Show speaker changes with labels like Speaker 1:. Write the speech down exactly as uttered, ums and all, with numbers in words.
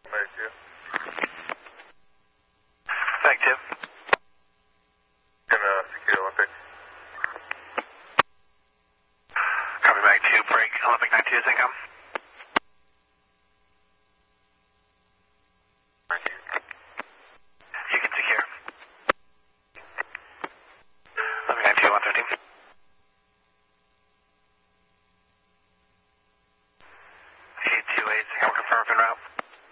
Speaker 1: Back two.
Speaker 2: Back two.
Speaker 1: Gonna secure Olympic.
Speaker 2: Copy back two, break Olympic nine two, income.
Speaker 1: Thank you.
Speaker 2: You can secure. Olympic nine two, one thirteen.